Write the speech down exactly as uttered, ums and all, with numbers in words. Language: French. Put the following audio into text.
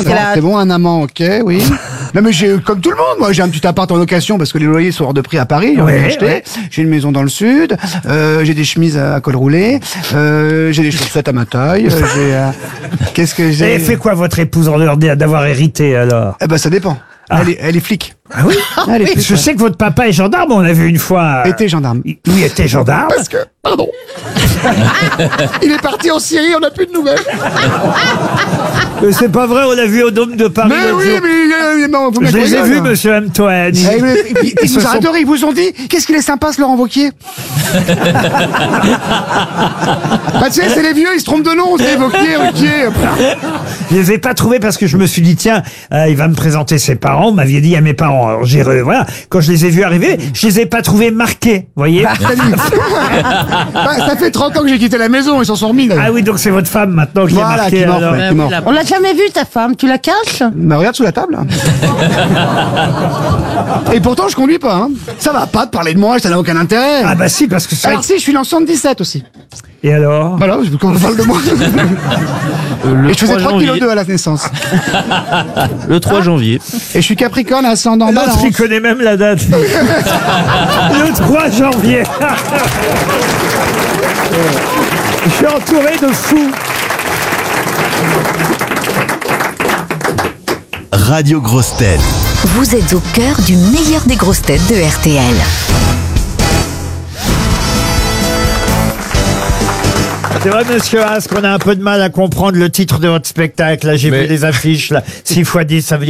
C'est bon, un amant, ok, oui. Non mais j'ai, comme tout le monde, moi j'ai un petit appart en location parce que les loyers sont hors de prix à Paris, on Ouais, l'a acheté. ouais. J'ai une maison dans le sud, euh, j'ai des chemises à, à col roulé, euh, j'ai des chaussettes à ma taille, euh, j'ai... euh, Qu'est-ce que j'ai... Et fait quoi votre épouse en leur dire d'avoir hérité alors? Eh ben ça dépend. Ah. Elle, est, elle est flic. Ah oui, Elle est oui, flic, je ouais. sais que votre papa est gendarme, on l'a vu une fois. Était gendarme. Oui, était gendarme. Parce que, pardon, il est parti en Syrie, on n'a plus de nouvelles. Mais c'est pas vrai, on l'a vu au Dôme de Paris. Mais l'autre oui, jour. mais euh, non, vous Je mettez les ai rigole, vus, hein. monsieur Antoine. Ils, Eh, mais, ils, ils ils se vous sont- adorent, ils vous ont dit qu'est-ce qu'il est sympa ce Laurent Wauquiez. Bah tu sais, c'est les vieux, ils se trompent de nom, c'est Wauquiez, Wauquiez. Je les ai pas trouvés parce que je me suis dit tiens, euh, il va me présenter ses parents. Vous m'aviez dit à mes parents. Alors j'ai re- voilà, quand je les ai vus arriver, je les ai pas trouvés marqués. Vous voyez? Bah, ça fait trente ans que j'ai quitté la maison, ils s'en sont remis d'ailleurs. Ah oui, donc c'est votre femme maintenant qui Voilà, est marquée. qui mord, alors. ouais, qui mord. On l'a jamais vue, ta femme. Tu la caches? Bah regarde sous la table. Et pourtant je conduis pas, hein. Ça va pas de parler de moi, ça n'a aucun intérêt. Ah bah si, parce que c'est vrai Alors si, je suis né en soixante-dix-sept aussi. que- Et alors? Voilà, je qu'on parle de moi. Le Et je faisais trois trois kilos janvier. deux à la naissance. Le trois janvier. Et je suis Capricorne, ascendant L'autre, Balance. il connaît même la date. Le trois janvier. Je suis entouré de fous. Radio Grosse Tête. Vous êtes au cœur du meilleur des grosses têtes de R T L. C'est vrai, monsieur Haas, qu'on a un peu de mal à comprendre le titre de votre spectacle. Là, j'ai Mais- vu les affiches, là. six fois dix, ça veut dire